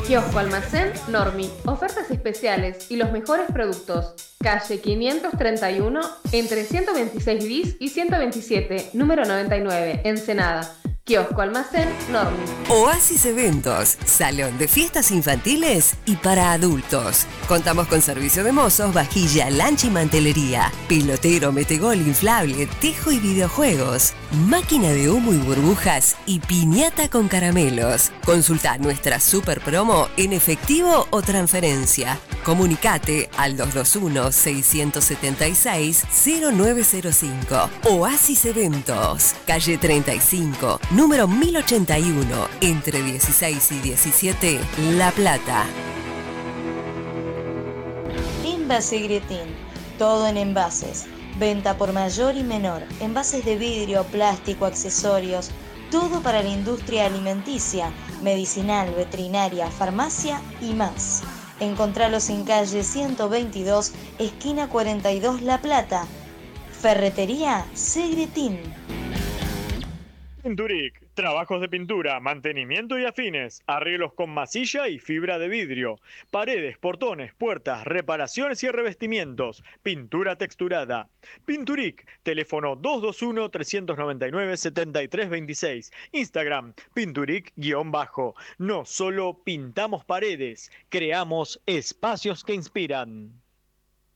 Kiosco Almacén Normi. Ofertas especiales y los mejores productos. Calle 531, entre 126 bis y 127, número 99, Ensenada. Kiosco Almacén Normi. Oasis Eventos, salón de fiestas infantiles y para adultos. Contamos con servicio de mozos, vajilla, lancha y mantelería, pilotero, metegol, inflable, tejo y videojuegos, máquina de humo y burbujas y piñata con caramelos. Consulta nuestra super promo en efectivo o transferencia. Comunicate al 221-676-0905. Oasis Eventos, calle 35, número 1081, entre 16 y 17, La Plata. Envase Gretín, todo en envases. Venta por mayor y menor, envases de vidrio, plástico, accesorios, todo para la industria alimenticia, medicinal, veterinaria, farmacia y más. Encontralos en calle 122, esquina 42, La Plata. Ferretería Segretín. Pinturic, trabajos de pintura, mantenimiento y afines, arreglos con masilla y fibra de vidrio, paredes, portones, puertas, reparaciones y revestimientos, pintura texturada. Pinturic, teléfono 221-399-7326, Instagram, Pinturic_. No solo pintamos paredes, creamos espacios que inspiran.